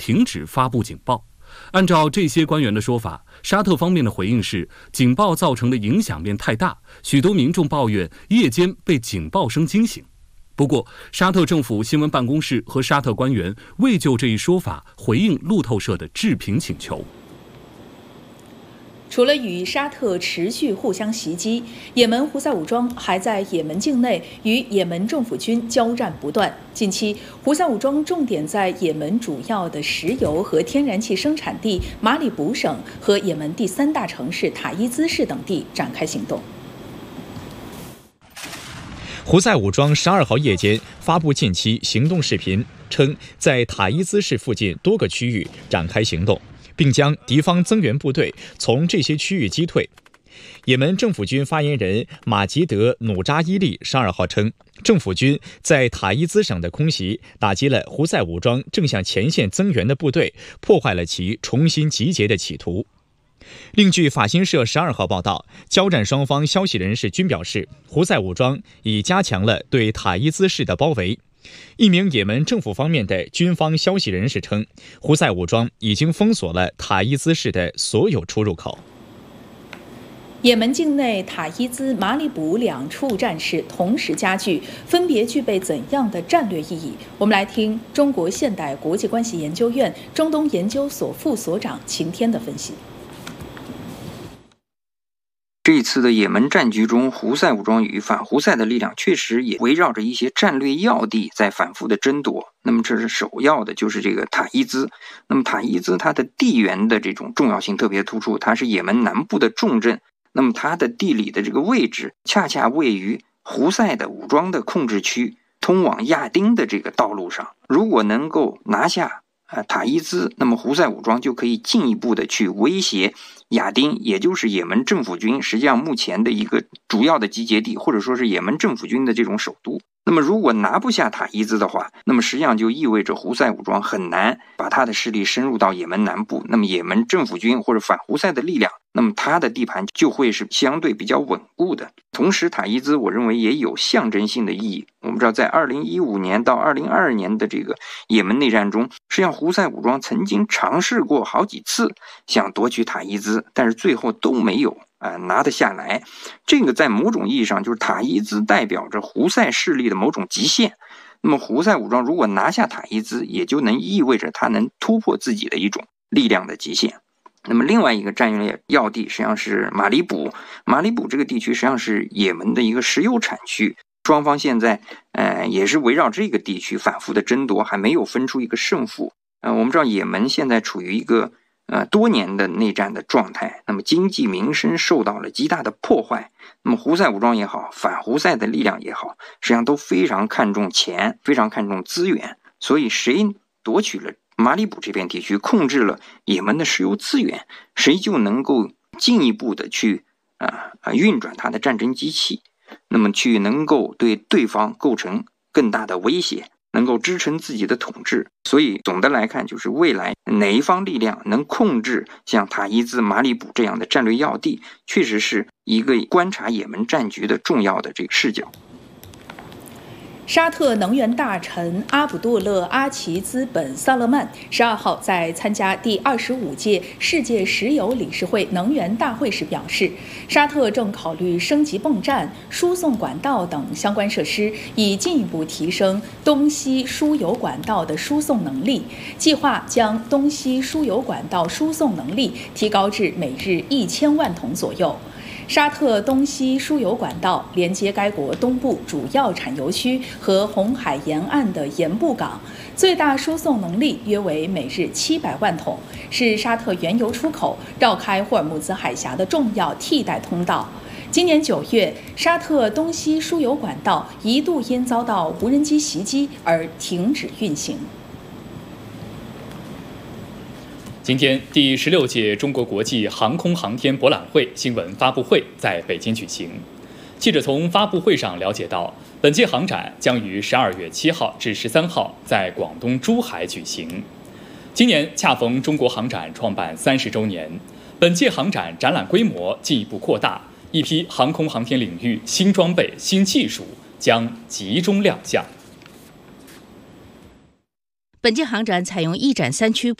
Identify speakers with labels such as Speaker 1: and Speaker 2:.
Speaker 1: 停止发布警报。按照这些官员的说法，沙特方面的回应是，警报造成的影响面太大，许多民众抱怨夜间被警报声惊醒。不过，沙特政府新闻办公室和沙特官员未就这一说法回应路透社的置评请求。
Speaker 2: 除了与沙特持续互相袭击，也门胡塞武装还在也门境内与也门政府军交战不断。近期，胡塞武装重点在也门主要的石油和天然气生产地马里卜省和也门第3大城市塔伊兹市等地展开行动。
Speaker 3: 胡塞武装12号夜间发布近期行动视频，称在塔伊兹市附近多个区域展开行动，并将敌方增援部队从这些区域击退。也门政府军发言人马吉德·努扎伊利12号称，政府军在塔伊兹省的空袭打击了胡塞武装正向前线增援的部队，破坏了其重新集结的企图。另据法新社12号报道，交战双方消息人士均表示，胡塞武装已加强了对塔伊兹市的包围。一名也门政府方面的军方消息人士称，胡塞武装已经封锁了塔伊兹市的所有出入口。
Speaker 2: 也门境内塔伊兹、马里卜2处战事同时加剧，分别具备怎样的战略意义？我们来听中国现代国际关系研究院中东研究所副所长秦天的分析。
Speaker 4: 这一次的也门战局中，胡塞武装与反胡塞的力量确实也围绕着一些战略要地在反复的争夺。那么这是首要的，就是这个塔伊兹。那么塔伊兹它的地缘的这种重要性特别突出，它是也门南部的重镇。那么它的地理的这个位置，恰恰位于胡塞的武装的控制区，通往亚丁的这个道路上。如果能够拿下塔伊兹，那么胡塞武装就可以进一步的去威胁亚丁，也就是也门政府军实际上目前的一个主要的集结地，或者说是也门政府军的这种首都。那么如果拿不下塔伊兹的话，那么实际上就意味着胡塞武装很难把他的势力深入到也门南部，那么也门政府军或者反胡塞的力量，那么他的地盘就会是相对比较稳固的。同时塔伊兹我认为也有象征性的意义。我们知道在2015年到2022年的这个也门内战中，实际上胡塞武装曾经尝试过好几次想夺取塔伊兹，但是最后都没有拿得下来。这个在某种意义上就是塔伊兹代表着胡塞势力的某种极限。那么胡塞武装如果拿下塔伊兹，也就能意味着他能突破自己的一种力量的极限。那么另外一个战略要地实际上是马里卜。马里卜这个地区实际上是也门的一个石油产区，双方现在也是围绕这个地区反复的争夺，还没有分出一个胜负。我们知道也门现在处于一个多年的内战的状态，那么经济民生受到了极大的破坏。那么胡塞武装也好，反胡塞的力量也好，实际上都非常看重钱，非常看重资源。所以谁夺取了马里卜这片地区，控制了也门的石油资源，谁就能够进一步的去运转他的战争机器，那么去能够对对方构成更大的威胁，能够支撑自己的统治。所以总的来看，就是未来哪一方力量能控制像塔伊兹、马里卜这样的战略要地，确实是一个观察也门战局的重要的这个视角。
Speaker 2: 沙特能源大臣阿卜杜勒·阿齐兹本·萨勒曼12号在参加第25届世界石油理事会能源大会时表示，沙特正考虑升级泵站、输送管道等相关设施，以进一步提升东西输油管道的输送能力，计划将东西输油管道输送能力提高至每日1000万桶左右。沙特东西输油管道连接该国东部主要产油区和红海沿岸的盐布港，最大输送能力约为每日700万桶，是沙特原油出口绕开霍尔木兹海峡的重要替代通道。今年9月，沙特东西输油管道一度因遭到无人机袭击而停止运行。
Speaker 5: 今天，第16届中国国际航空航天博览会新闻发布会在北京举行。记者从发布会上了解到，本届航展将于12月7号至13号在广东珠海举行。今年恰逢中国航展创办30周年，本届航展展览规模进一步扩大，一批航空航天领域新装备、新技术将集中亮相。
Speaker 6: 本届航展采用一展三区